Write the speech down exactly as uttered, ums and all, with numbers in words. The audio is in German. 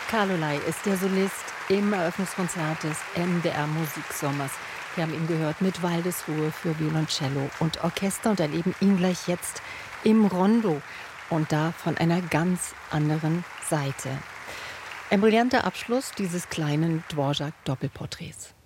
Karlolei ist der Solist im Eröffnungskonzert des M D R Musiksommers. Wir haben ihn gehört mit Waldesruhe für Violoncello und Orchester und erleben ihn gleich jetzt im Rondo und da von einer ganz anderen Seite. Ein brillanter Abschluss dieses kleinen Dvorak-Doppelporträts.